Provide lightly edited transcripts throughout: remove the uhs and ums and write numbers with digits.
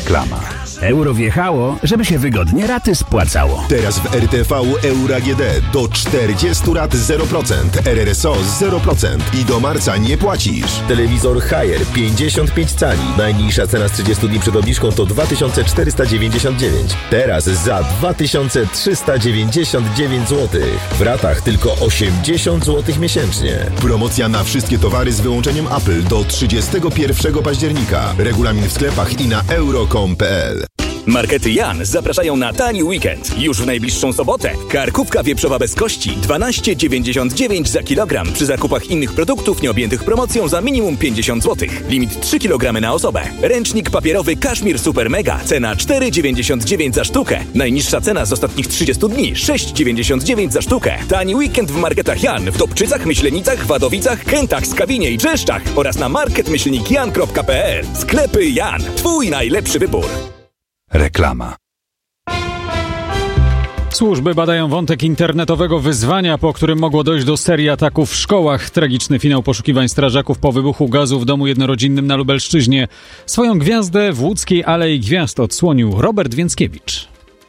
Reklama. Euro wjechało, żeby się wygodnie raty spłacało. Teraz w RTV Euro AGD do 40 rat 0%, RRSO 0% i do marca nie płacisz. Telewizor Haier 55 cali. Najniższa cena z 30 dni przed obniżką to 2499. Teraz za 2399 zł. W ratach tylko 80 zł miesięcznie. Promocja na wszystkie towary z wyłączeniem Apple do 31 października. Regulamin w sklepach i na euro.com.pl. Markety Jan zapraszają na tani weekend. Już w najbliższą sobotę. Karkówka wieprzowa bez kości 12,99 za kilogram. Przy zakupach innych produktów nieobjętych promocją za minimum 50 zł. Limit 3 kg na osobę. Ręcznik papierowy Kaszmir Super Mega. Cena 4,99 za sztukę. Najniższa cena z ostatnich 30 dni 6,99 za sztukę. Tani weekend w marketach Jan w Dobczycach, Myślenicach, Wadowicach, Kętach, Skawinie i Brzeszczach oraz na market-jan.pl. Sklepy Jan. Twój najlepszy wybór. Reklama. Służby badają wątek internetowego wyzwania, po którym mogło dojść do serii ataków w szkołach. Tragiczny finał poszukiwań strażaków po wybuchu gazu w domu jednorodzinnym na Lubelszczyźnie. Swoją gwiazdę w łódzkiej Alei Gwiazd odsłonił Robert Więckiewicz.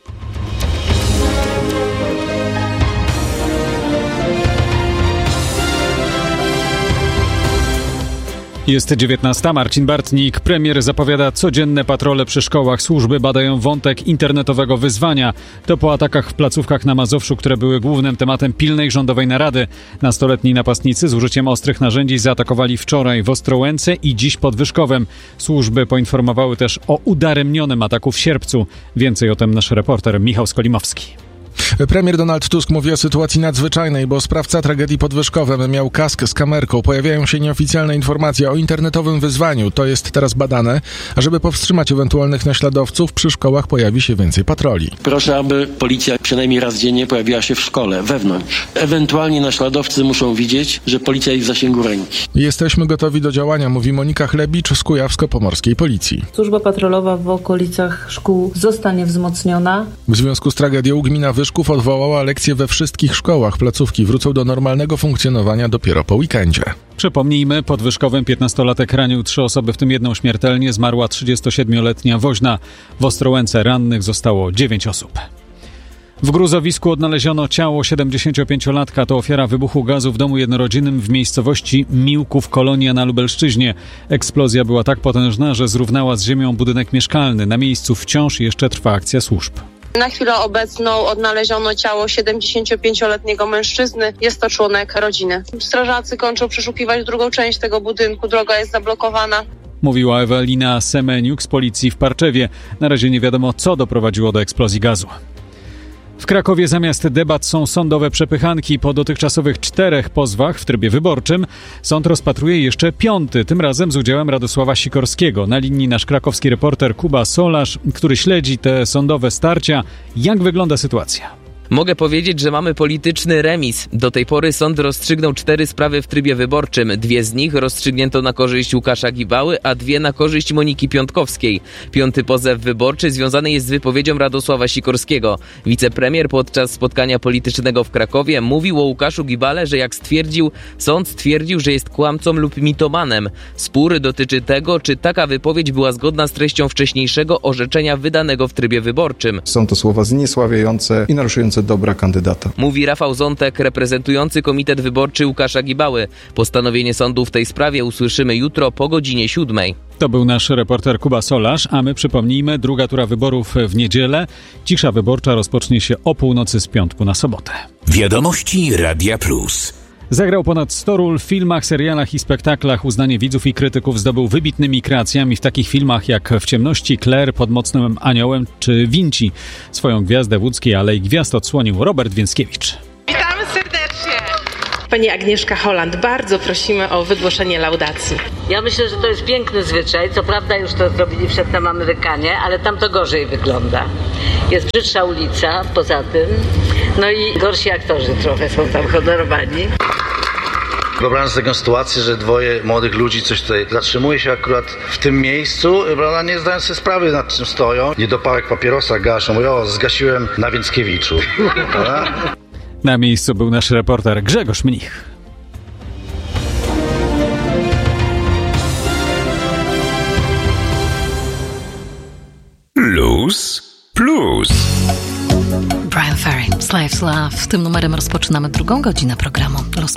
Jest 19. Marcin Bartnik. Premier zapowiada codzienne patrole przy szkołach. Służby badają wątek internetowego wyzwania. To po atakach w placówkach na Mazowszu, które były głównym tematem pilnej rządowej narady. Nastoletni napastnicy z użyciem ostrych narzędzi zaatakowali wczoraj w Ostrołęce i dziś pod Wyszkowem. Służby poinformowały też o udaremnionym ataku w Sierpcu. Więcej o tym nasz reporter Michał Skolimowski. Premier Donald Tusk mówi o sytuacji nadzwyczajnej, bo sprawca tragedii pod Wyszkowem miał kask z kamerką. Pojawiają się nieoficjalne informacje o internetowym wyzwaniu. To jest teraz badane, a żeby powstrzymać ewentualnych naśladowców, przy szkołach pojawi się więcej patroli. Proszę, aby policja przynajmniej raz dziennie pojawiła się w szkole, wewnątrz. Ewentualnie naśladowcy muszą widzieć, że policja jest w zasięgu ręki. Jesteśmy gotowi do działania, mówi Monika Chlebicz z Kujawsko-Pomorskiej Policji. Służba patrolowa w okolicach szkół zostanie wzmocniona. W związku z tragedią gmina Wyszków odwołała lekcje we wszystkich szkołach. Placówki wrócą do normalnego funkcjonowania dopiero po weekendzie. Przypomnijmy, pod Wyszkowem 15-latek ranił 3 osoby, w tym jedną śmiertelnie. Zmarła 37-letnia woźna. W Ostrołęce rannych zostało 9 osób. W gruzowisku odnaleziono ciało 75-latka. To ofiara wybuchu gazu w domu jednorodzinnym w miejscowości Miłków, Kolonia na Lubelszczyźnie. Eksplozja była tak potężna, że zrównała z ziemią budynek mieszkalny. Na miejscu wciąż jeszcze trwa akcja służb. Na chwilę obecną odnaleziono ciało 75-letniego mężczyzny. Jest to członek rodziny. Strażacy kończą przeszukiwać drugą część tego budynku. Droga jest zablokowana. Mówiła Ewelina Semeniuk z policji w Parczewie. Na razie nie wiadomo, co doprowadziło do eksplozji gazu. W Krakowie zamiast debat są sądowe przepychanki. Po dotychczasowych 4 pozwach w trybie wyborczym sąd rozpatruje jeszcze 5, tym razem z udziałem Radosława Sikorskiego. Na linii nasz krakowski reporter Kuba Solarz, który śledzi te sądowe starcia. Jak wygląda sytuacja? Mogę powiedzieć, że mamy polityczny remis. Do tej pory sąd rozstrzygnął 4 sprawy w trybie wyborczym. 2 z nich rozstrzygnięto na korzyść Łukasza Gibały, a 2 na korzyść Moniki Piątkowskiej. 5. pozew wyborczy związany jest z wypowiedzią Radosława Sikorskiego. Wicepremier podczas spotkania politycznego w Krakowie mówił o Łukaszu Gibale, że jak stwierdził, sąd stwierdził, że jest kłamcą lub mitomanem. Spór dotyczy tego, czy taka wypowiedź była zgodna z treścią wcześniejszego orzeczenia wydanego w trybie wyborczym. Są to słowa zniesławiające i naruszujące dobra kandydata. Mówi Rafał Zątek, reprezentujący Komitet Wyborczy Łukasza Gibały. Postanowienie sądu w tej sprawie usłyszymy jutro po godzinie 7. To był nasz reporter Kuba Solarz, a my przypomnijmy, druga tura wyborów w niedzielę. Cisza wyborcza rozpocznie się o północy z piątku na sobotę. Wiadomości Radia Plus. Zagrał ponad 100 ról w filmach, serialach i spektaklach. Uznanie widzów i krytyków zdobył wybitnymi kreacjami w takich filmach jak W ciemności, Claire, Pod mocnym aniołem czy Vinci. Swoją gwiazdę w łódzkiej Alei Gwiazd odsłonił Robert Więckiewicz. Witamy serdecznie! Pani Agnieszka Holland, bardzo prosimy o wygłoszenie laudacji. Ja myślę, że to jest piękny zwyczaj. Co prawda już to zrobili przedtem Amerykanie, ale tam to gorzej wygląda. Jest brzydsza ulica poza tym, no i gorsi aktorzy trochę są tam honorowani. Wyobrażam sobie taką sytuację, że 2 młodych ludzi coś tutaj zatrzymuje się akurat w tym miejscu, prawda, nie zdając sobie sprawy, nad czym stoją. Niedopałek papierosa gaszą, mówią, o, zgasiłem na Więckiewiczu. Na miejscu był nasz reporter Grzegorz Mnich. Plus. Brian Ferry, Slaves Love. Tym numerem rozpoczynamy drugą godzinę programu.